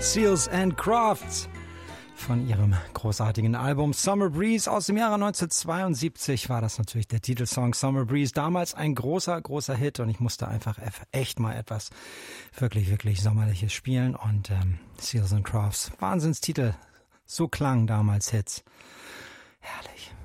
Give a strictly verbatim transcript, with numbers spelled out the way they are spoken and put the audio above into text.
Seals and Crofts von ihrem großartigen Album Summer Breeze aus dem Jahre neunzehnhundertzweiundsiebzig war das natürlich der Titelsong Summer Breeze. Damals ein großer, großer Hit und ich musste einfach echt mal etwas wirklich, wirklich Sommerliches spielen und ähm, Seals and Crofts, Wahnsinnstitel, so klangen damals Hits. Herrlich.